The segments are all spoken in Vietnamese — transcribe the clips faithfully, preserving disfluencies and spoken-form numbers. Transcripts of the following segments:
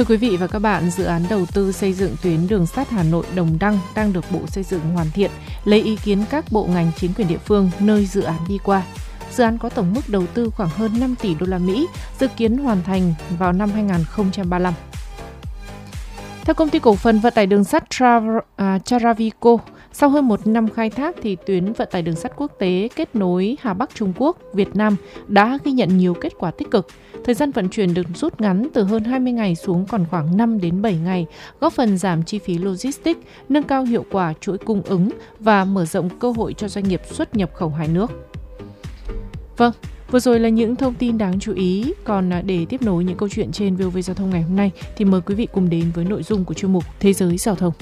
Thưa quý vị và các bạn, dự án đầu tư xây dựng tuyến đường sắt Hà Nội - Đồng Đăng đang được Bộ Xây dựng hoàn thiện, lấy ý kiến các bộ ngành chính quyền địa phương nơi dự án đi qua. Dự án có tổng mức đầu tư khoảng hơn năm tỷ đô la Mỹ, dự kiến hoàn thành vào năm hai không ba lăm. Theo công ty cổ phần vận tải đường sắt Travico, sau hơn một năm khai thác thì tuyến vận tải đường sắt quốc tế kết nối Hà Bắc Trung Quốc, Việt Nam đã ghi nhận nhiều kết quả tích cực. Thời gian vận chuyển được rút ngắn từ hơn hai mươi ngày xuống còn khoảng năm đến bảy ngày, góp phần giảm chi phí logistics, nâng cao hiệu quả chuỗi cung ứng và mở rộng cơ hội cho doanh nghiệp xuất nhập khẩu hai nước. Vâng, vừa rồi là những thông tin đáng chú ý. Còn để tiếp nối những câu chuyện trên vê o vê Giao thông ngày hôm nay thì mời quý vị cùng đến với nội dung của chuyên mục Thế giới Giao thông.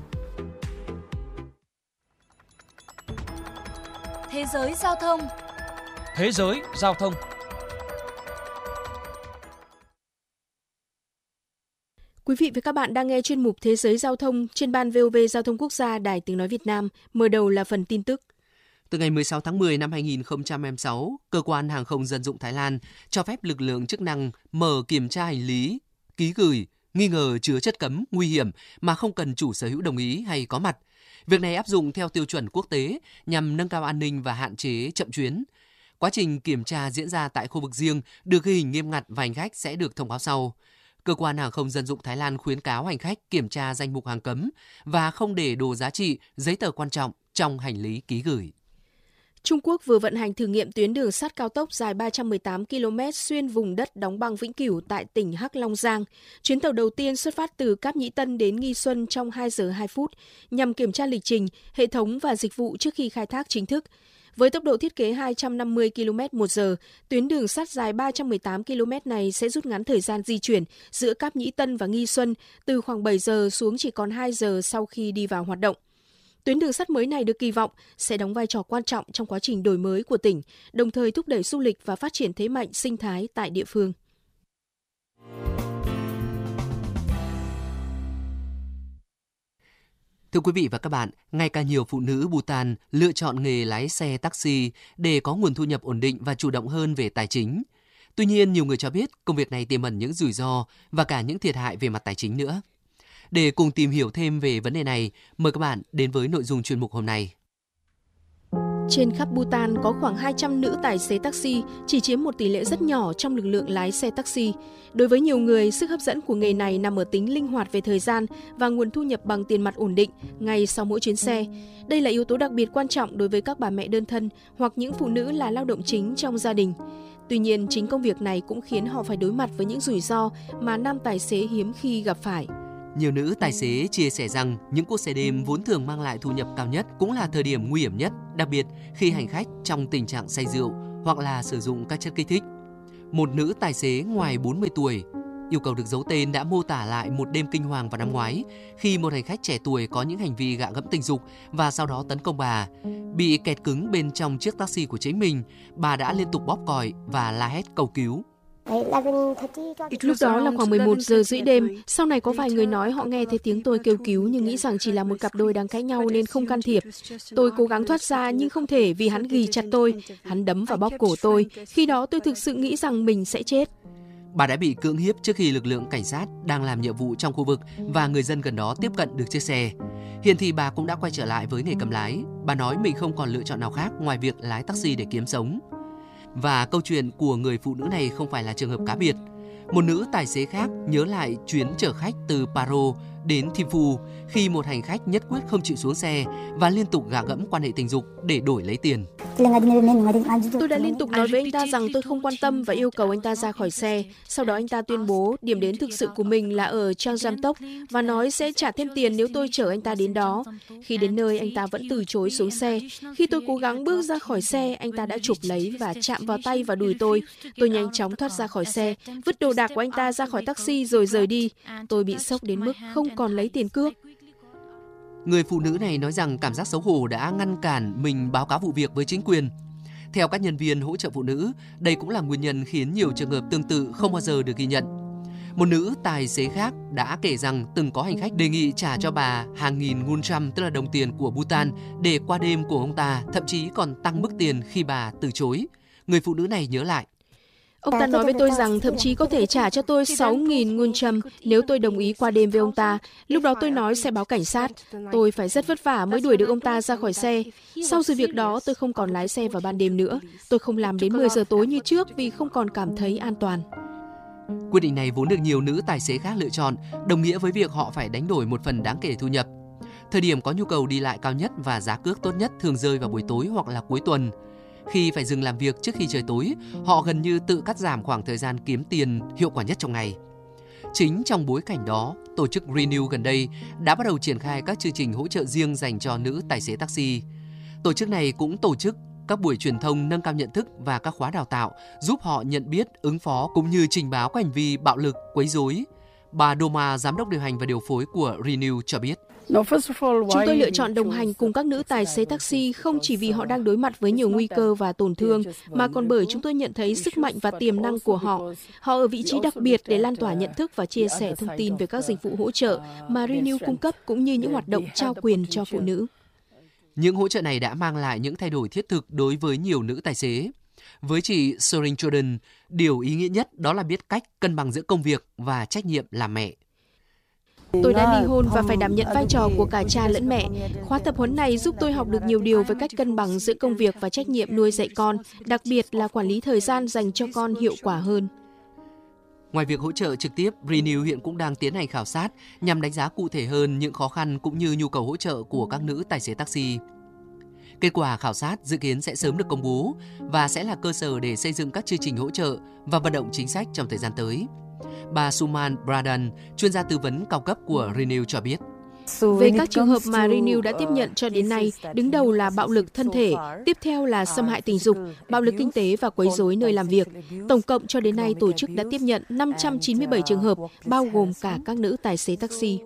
Thế giới giao thông. Thế giới giao thông. Quý vị và các bạn đang nghe chuyên mục Thế giới giao thông trên ban vê o vê Giao thông Quốc gia Đài Tiếng nói Việt Nam. Mở đầu là phần tin tức. Từ ngày mười sáu tháng mười năm hai nghìn không trăm hai mươi sáu, Cơ quan Hàng không Dân dụng Thái Lan cho phép lực lượng chức năng mở kiểm tra hành lý, ký gửi, nghi ngờ chứa chất cấm, nguy hiểm mà không cần chủ sở hữu đồng ý hay có mặt. Việc này áp dụng theo tiêu chuẩn quốc tế nhằm nâng cao an ninh và hạn chế chậm chuyến. Quá trình kiểm tra diễn ra tại khu vực riêng, được ghi hình nghiêm ngặt và hành khách sẽ được thông báo sau. Cơ quan Hàng không Dân dụng Thái Lan khuyến cáo hành khách kiểm tra danh mục hàng cấm và không để đồ giá trị, giấy tờ quan trọng trong hành lý ký gửi. Trung Quốc vừa vận hành thử nghiệm tuyến đường sắt cao tốc dài ba trăm mười tám ki lô mét xuyên vùng đất đóng băng Vĩnh Cửu tại tỉnh Hắc Long Giang. Chuyến tàu đầu tiên xuất phát từ Cáp Nhĩ Tân đến Nghi Xuân trong hai giờ hai phút, nhằm kiểm tra lịch trình, hệ thống và dịch vụ trước khi khai thác chính thức. Với tốc độ thiết kế hai trăm năm mươi ki lô mét một giờ, tuyến đường sắt dài ba trăm mười tám ki lô mét này sẽ rút ngắn thời gian di chuyển giữa Cáp Nhĩ Tân và Nghi Xuân từ khoảng bảy giờ xuống chỉ còn hai giờ sau khi đi vào hoạt động. Tuyến đường sắt mới này được kỳ vọng sẽ đóng vai trò quan trọng trong quá trình đổi mới của tỉnh, đồng thời thúc đẩy du lịch và phát triển thế mạnh sinh thái tại địa phương. Thưa quý vị và các bạn, ngày càng nhiều phụ nữ Bhutan lựa chọn nghề lái xe taxi để có nguồn thu nhập ổn định và chủ động hơn về tài chính. Tuy nhiên, nhiều người cho biết công việc này tiềm ẩn những rủi ro và cả những thiệt hại về mặt tài chính nữa. Để cùng tìm hiểu thêm về vấn đề này, mời các bạn đến với nội dung chuyên mục hôm nay. Trên khắp Bhutan có khoảng hai trăm nữ tài xế taxi, chỉ chiếm một tỷ lệ rất nhỏ trong lực lượng lái xe taxi. Đối với nhiều người, sức hấp dẫn của nghề này nằm ở tính linh hoạt về thời gian và nguồn thu nhập bằng tiền mặt ổn định ngay sau mỗi chuyến xe. Đây là yếu tố đặc biệt quan trọng đối với các bà mẹ đơn thân hoặc những phụ nữ là lao động chính trong gia đình. Tuy nhiên, chính công việc này cũng khiến họ phải đối mặt với những rủi ro mà nam tài xế hiếm khi gặp phải. Nhiều nữ tài xế chia sẻ rằng những cuộc xe đêm vốn thường mang lại thu nhập cao nhất cũng là thời điểm nguy hiểm nhất, đặc biệt khi hành khách trong tình trạng say rượu hoặc là sử dụng các chất kích thích. Một nữ tài xế ngoài bốn mươi tuổi, yêu cầu được giấu tên, đã mô tả lại một đêm kinh hoàng vào năm ngoái khi một hành khách trẻ tuổi có những hành vi gạ gẫm tình dục và sau đó tấn công bà. Bị kẹt cứng bên trong chiếc taxi của chính mình, bà đã liên tục bóp còi và la hét cầu cứu. Lúc đó là khoảng mười một giờ rưỡi đêm, sau này có vài người nói họ nghe thấy tiếng tôi kêu cứu nhưng nghĩ rằng chỉ là một cặp đôi đang cãi nhau nên không can thiệp. Tôi cố gắng thoát ra nhưng không thể vì hắn ghì chặt tôi, hắn đấm và bóp cổ tôi. Khi đó tôi thực sự nghĩ rằng mình sẽ chết. Bà đã bị cưỡng hiếp trước khi lực lượng cảnh sát đang làm nhiệm vụ trong khu vực và người dân gần đó tiếp cận được chiếc xe. Hiện thì bà cũng đã quay trở lại với nghề cầm lái. Bà nói mình không còn lựa chọn nào khác ngoài việc lái taxi để kiếm sống. Và câu chuyện của người phụ nữ này không phải là trường hợp cá biệt. Một nữ tài xế khác nhớ lại chuyến chở khách từ Paro đến Thimphu khi một hành khách nhất quyết không chịu xuống xe và liên tục gạ gẫm quan hệ tình dục để đổi lấy tiền. Tôi đã liên tục nói với anh ta rằng tôi không quan tâm và yêu cầu anh ta ra khỏi xe. Sau đó anh ta tuyên bố điểm đến thực sự của mình là ở Changjamtok và nói sẽ trả thêm tiền nếu tôi chở anh ta đến đó. Khi đến nơi, anh ta vẫn từ chối xuống xe. Khi tôi cố gắng bước ra khỏi xe, anh ta đã chụp lấy và chạm vào tay và đùi tôi. Tôi nhanh chóng thoát ra khỏi xe, vứt đồ đạc của anh ta ra khỏi taxi rồi rời đi. Tôi bị sốc đến mức không còn lấy tiền cước. Người phụ nữ này nói rằng cảm giác xấu hổ đã ngăn cản mình báo cáo vụ việc với chính quyền. Theo các nhân viên hỗ trợ phụ nữ, đây cũng là nguyên nhân khiến nhiều trường hợp tương tự không bao giờ được ghi nhận. Một nữ tài xế khác đã kể rằng từng có hành khách đề nghị trả cho bà hàng nghìn won, tức là đồng tiền của Bhutan, để qua đêm của ông ta, thậm chí còn tăng mức tiền khi bà từ chối. Người phụ nữ này nhớ lại. Ông ta nói với tôi rằng thậm chí có thể trả cho tôi sáu nghìn won chum nếu tôi đồng ý qua đêm với ông ta. Lúc đó tôi nói sẽ báo cảnh sát. Tôi phải rất vất vả mới đuổi được ông ta ra khỏi xe. Sau sự việc đó, tôi không còn lái xe vào ban đêm nữa. Tôi không làm đến mười giờ tối như trước vì không còn cảm thấy an toàn. Quyết định này vốn được nhiều nữ tài xế khác lựa chọn, đồng nghĩa với việc họ phải đánh đổi một phần đáng kể thu nhập. Thời điểm có nhu cầu đi lại cao nhất và giá cước tốt nhất thường rơi vào buổi tối hoặc là cuối tuần. Khi phải dừng làm việc trước khi trời tối, họ gần như tự cắt giảm khoảng thời gian kiếm tiền hiệu quả nhất trong ngày. Chính trong bối cảnh đó, tổ chức Renew gần đây đã bắt đầu triển khai các chương trình hỗ trợ riêng dành cho nữ tài xế taxi. Tổ chức này cũng tổ chức các buổi truyền thông nâng cao nhận thức và các khóa đào tạo giúp họ nhận biết, ứng phó cũng như trình báo các hành vi bạo lực, quấy rối. Bà Doma, giám đốc điều hành và điều phối của Renew cho biết. Chúng tôi lựa chọn đồng hành cùng các nữ tài xế taxi không chỉ vì họ đang đối mặt với nhiều nguy cơ và tổn thương, mà còn bởi chúng tôi nhận thấy sức mạnh và tiềm năng của họ. Họ ở vị trí đặc biệt để lan tỏa nhận thức và chia sẻ thông tin về các dịch vụ hỗ trợ mà Renew cung cấp cũng như những hoạt động trao quyền cho phụ nữ. Những hỗ trợ này đã mang lại những thay đổi thiết thực đối với nhiều nữ tài xế. Với chị Sorin Jordan, điều ý nghĩa nhất đó là biết cách cân bằng giữa công việc và trách nhiệm làm mẹ. Tôi đã ly hôn và phải đảm nhận vai trò của cả cha lẫn mẹ. Khóa tập huấn này giúp tôi học được nhiều điều về cách cân bằng giữa công việc và trách nhiệm nuôi dạy con, đặc biệt là quản lý thời gian dành cho con hiệu quả hơn. Ngoài việc hỗ trợ trực tiếp, Renew hiện cũng đang tiến hành khảo sát nhằm đánh giá cụ thể hơn những khó khăn cũng như nhu cầu hỗ trợ của các nữ tài xế taxi. Kết quả khảo sát dự kiến sẽ sớm được công bố và sẽ là cơ sở để xây dựng các chương trình hỗ trợ và vận động chính sách trong thời gian tới. Bà Suman Bradan, chuyên gia tư vấn cao cấp của Renew cho biết. Về các trường hợp mà Renew đã tiếp nhận cho đến nay, đứng đầu là bạo lực thân thể, tiếp theo là xâm hại tình dục, bạo lực kinh tế và quấy rối nơi làm việc. Tổng cộng cho đến nay, tổ chức đã tiếp nhận năm trăm chín mươi bảy trường hợp, bao gồm cả các nữ tài xế taxi.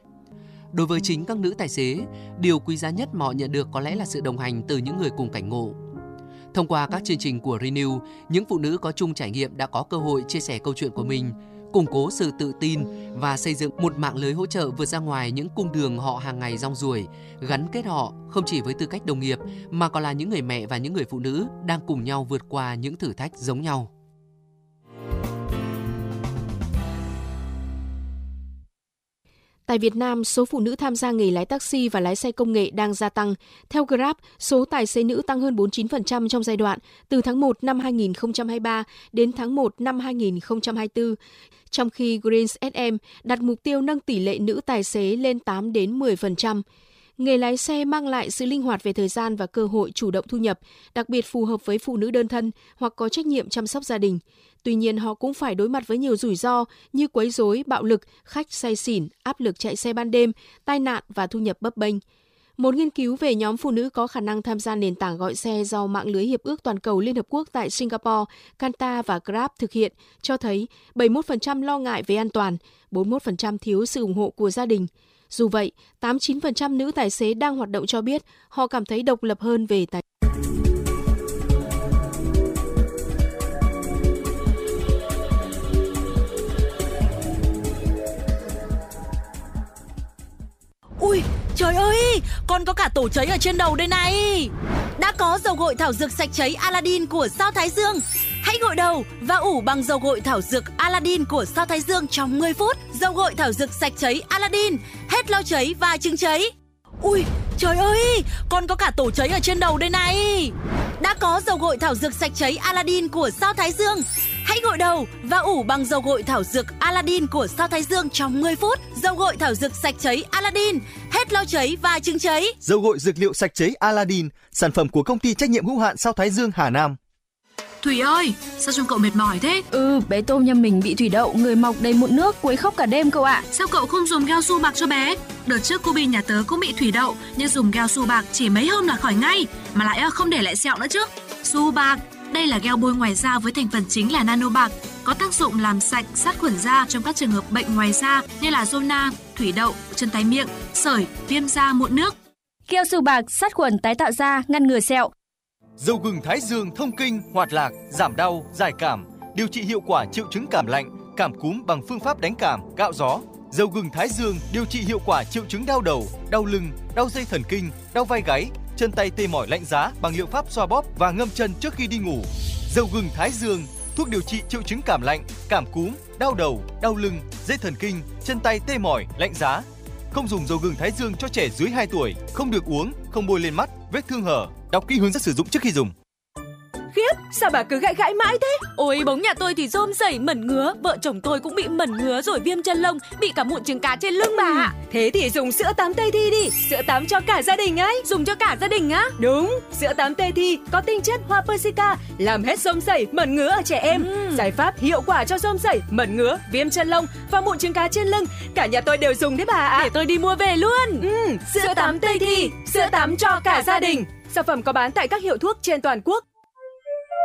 Đối với chính các nữ tài xế, điều quý giá nhất mà họ nhận được có lẽ là sự đồng hành từ những người cùng cảnh ngộ. Thông qua các chương trình của Renew, những phụ nữ có chung trải nghiệm đã có cơ hội chia sẻ câu chuyện của mình, củng cố sự tự tin và xây dựng một mạng lưới hỗ trợ vượt ra ngoài những cung đường họ hàng ngày rong ruổi, gắn kết họ không chỉ với tư cách đồng nghiệp mà còn là những người mẹ và những người phụ nữ đang cùng nhau vượt qua những thử thách giống nhau. Tại Việt Nam, số phụ nữ tham gia nghề lái taxi và lái xe công nghệ đang gia tăng. Theo Grab, số tài xế nữ tăng hơn bốn mươi chín phần trăm trong giai đoạn từ tháng một năm hai nghìn không trăm hai mươi ba đến tháng một năm hai nghìn không trăm hai mươi tư, trong khi Greens ét em đặt mục tiêu nâng tỷ lệ nữ tài xế lên tám đến mười phần trăm. Nghề lái xe mang lại sự linh hoạt về thời gian và cơ hội chủ động thu nhập, đặc biệt phù hợp với phụ nữ đơn thân hoặc có trách nhiệm chăm sóc gia đình. Tuy nhiên, họ cũng phải đối mặt với nhiều rủi ro như quấy rối, bạo lực, khách say xỉn, áp lực chạy xe ban đêm, tai nạn và thu nhập bấp bênh. Một nghiên cứu về nhóm phụ nữ có khả năng tham gia nền tảng gọi xe do mạng lưới Hiệp ước Toàn cầu Liên Hợp Quốc tại Singapore, Qantas và Grab thực hiện cho thấy bảy mươi mốt phần trăm lo ngại về an toàn, bốn mươi mốt phần trăm thiếu sự ủng hộ của gia đình. Dù vậy, tám mươi chín phần trăm nữ tài xế đang hoạt động cho biết họ cảm thấy độc lập hơn về tài Ui, trời ơi, con có cả tổ cháy ở trên đầu đây này. Đã có dầu gội thảo dược sạch cháy Aladdin của Sao Thái Dương. Hãy gội đầu và ủ bằng dầu gội thảo dược Aladdin của Sao Thái Dương trong mười phút. Dầu gội thảo dược sạch cháy Aladdin, hết lau cháy và chứng cháy. Ui, trời ơi, con có cả tổ cháy ở trên đầu đây này. Đã có dầu gội thảo dược sạch cháy Aladdin của Sao Thái Dương. Hãy gội đầu và ủ bằng dầu gội thảo dược Aladdin của Sao Thái Dương trong mười phút. Dầu gội thảo dược sạch cháy Aladdin, hết lau cháy và chứng cháy. Dầu gội dược liệu sạch cháy Aladdin, sản phẩm của công ty trách nhiệm hữu hạn Sao Thái Dương Hà Nam. Thủy ơi, sao trông cậu mệt mỏi thế? Ừ, bé Tôm nhà mình bị thủy đậu, người mọc đầy mụn nước, quấy khóc cả đêm cậu ạ. Sao cậu không dùng gel su bạc cho bé? Đợt trước cô Bi nhà tớ cũng bị thủy đậu, nhưng dùng gel su bạc chỉ mấy hôm là khỏi ngay, mà lại không để lại sẹo nữa chứ. Su bạc, đây là gel bôi ngoài da với thành phần chính là nano bạc, có tác dụng làm sạch, sát khuẩn da trong các trường hợp bệnh ngoài da như là zona, thủy đậu, chân tay miệng, sởi, viêm da, mụn nước. Gel su bạc sát khuẩn tái tạo da, ngăn ngừa sẹo. Dầu gừng Thái Dương thông kinh, hoạt lạc, giảm đau, giải cảm, điều trị hiệu quả triệu chứng cảm lạnh, cảm cúm bằng phương pháp đánh cảm, gạo gió. Dầu gừng Thái Dương điều trị hiệu quả triệu chứng đau đầu, đau lưng, đau dây thần kinh, đau vai gáy, chân tay tê mỏi lạnh giá bằng liệu pháp xoa bóp và ngâm chân trước khi đi ngủ. Dầu gừng Thái Dương thuốc điều trị triệu chứng cảm lạnh, cảm cúm, đau đầu, đau lưng, dây thần kinh, chân tay tê mỏi, lạnh giá. Không dùng dầu gừng thái dương cho trẻ dưới hai tuổi, không được uống, không bôi lên mắt, vết thương hở. Đọc kỹ hướng dẫn sử dụng trước khi dùng. Khiếp, sao bà cứ gãi gãi mãi thế? Ôi, bóng nhà tôi thì rôm rẩy mẩn ngứa, vợ chồng tôi cũng bị mẩn ngứa rồi viêm chân lông, bị cả mụn trứng cá trên lưng bà ạ. Thế thì dùng sữa tắm Tây Thi đi, sữa tắm cho cả gia đình ấy. Dùng cho cả gia đình á? Đúng, sữa tắm Tây Thi có tinh chất hoa persica, làm hết rôm rẩy, mẩn ngứa ở trẻ em. Ừ. Giải pháp hiệu quả cho rôm rẩy, mẩn ngứa, viêm chân lông và mụn trứng cá trên lưng. Cả nhà tôi đều dùng đấy bà ạ. Để tôi đi mua về luôn. Ừ, sữa tắm Tây Thi, sữa tắm cho cả gia đình. Sản phẩm có bán tại các hiệu thuốc trên toàn quốc.